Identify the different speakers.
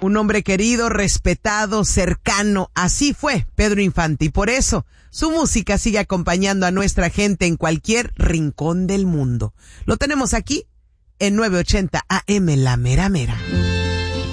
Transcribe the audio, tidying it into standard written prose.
Speaker 1: Un hombre querido, respetado, cercano. Así fue Pedro Infante y por eso su música sigue acompañando a nuestra gente en cualquier rincón del mundo. Lo tenemos aquí en 980 AM La Mera Mera.